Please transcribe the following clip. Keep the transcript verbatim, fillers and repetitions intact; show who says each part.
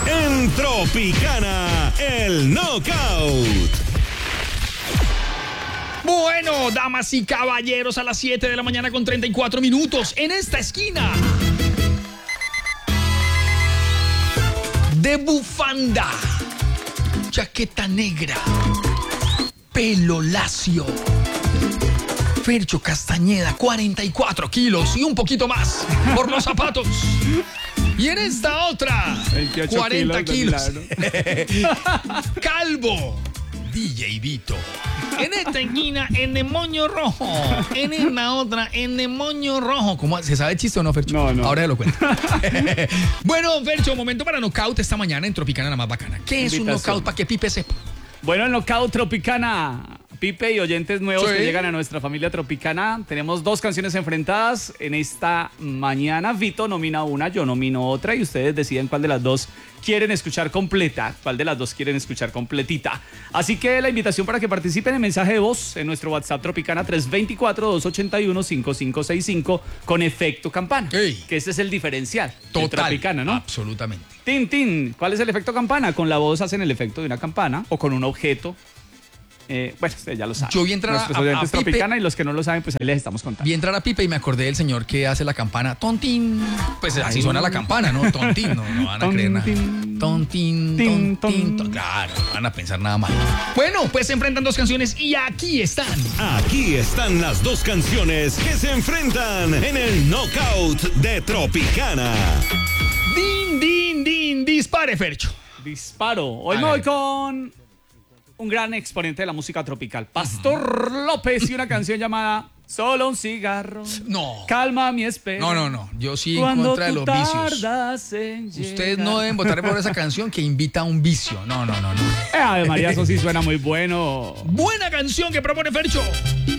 Speaker 1: En Tropicana, el Knockout.
Speaker 2: Bueno, damas y caballeros, a las siete de la mañana con treinta y cuatro minutos, en esta esquina de bufanda, chaqueta negra, pelo lacio, Fercho Castañeda, cuarenta y cuatro kilos y un poquito más por los zapatos. Y en esta otra, cuarenta kilos. Calvo, D J Vito. En esta esquina, en el moño rojo. En esta otra, en el moño rojo. ¿Cómo? ¿Se sabe el chiste o no, Fercho?
Speaker 3: No, no.
Speaker 2: Ahora ya lo cuento. Bueno, Fercho, momento para knockout esta mañana en Tropicana, la más bacana. ¿Qué es un knockout para que Pipe sepa?
Speaker 3: Bueno, el knockout Tropicana. Pipe y oyentes nuevos
Speaker 2: Sí.
Speaker 3: que llegan a nuestra familia Tropicana. Tenemos dos canciones enfrentadas en esta mañana. Vito nomina una, yo nomino otra y ustedes deciden cuál de las dos quieren escuchar completa, cuál de las dos quieren escuchar completita. Así que la invitación para que participen en mensaje de voz en nuestro WhatsApp Tropicana tres dos cuatro, dos ocho uno, cinco cinco seis cinco con efecto campana.
Speaker 2: Ey.
Speaker 3: Que ese es el diferencial de
Speaker 2: Total.
Speaker 3: Tropicana, ¿no?
Speaker 2: Absolutamente.
Speaker 3: Tin, tin. ¿Cuál es el efecto campana? Con la voz hacen el efecto de una campana o con un objeto. Eh, bueno, ustedes ya lo saben.
Speaker 2: Yo vi entrar
Speaker 3: Nuestros
Speaker 2: a- a-
Speaker 3: oyentes
Speaker 2: a Pipe.
Speaker 3: Tropicana y los que no lo saben, pues ahí les estamos contando.
Speaker 2: Vi entrar a Pipe y me acordé del señor que hace la campana. Tontín. Pues así suena la campana, ¿no? Tontín. No, no van a creer nada.
Speaker 3: Tontín.
Speaker 2: Tontín,
Speaker 3: Tin,
Speaker 2: tontín,
Speaker 3: ton.
Speaker 2: ton- Claro, no van a pensar nada mal. Bueno, pues se enfrentan dos canciones y aquí están.
Speaker 1: Aquí están las dos canciones que se enfrentan en el Knockout de Tropicana.
Speaker 2: Din, din, din, dispare, Fercho.
Speaker 3: Disparo. Hoy
Speaker 2: A
Speaker 3: me voy
Speaker 2: ver.
Speaker 3: con un gran exponente de la música tropical, Pastor López, y una canción llamada Solo un cigarro.
Speaker 2: No.
Speaker 3: Calma mi espera.
Speaker 2: No, no, no. Yo sí en
Speaker 3: Cuando
Speaker 2: contra de
Speaker 3: tú
Speaker 2: los vicios.
Speaker 3: tardas en
Speaker 2: Ustedes
Speaker 3: llegar.
Speaker 2: no deben votar por esa canción que invita a un vicio. No, no, no, no.
Speaker 3: Eh, Ave María, eso sí suena muy bueno.
Speaker 2: Buena canción que propone Fercho.